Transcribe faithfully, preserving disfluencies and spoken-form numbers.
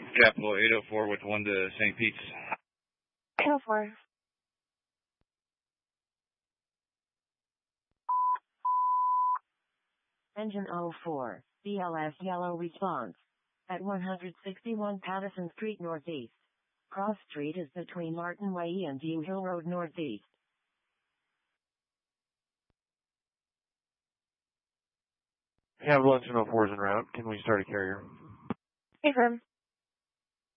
Capital eight oh four with one to Saint Pete's. eight oh four. Engine oh four, B L S yellow response. At one sixty-one Patterson Street Northeast. Cross Street is between Martin Way and View Hill Road Northeast. Ambulance in oh four is en route. Can we start a carrier? Affirm.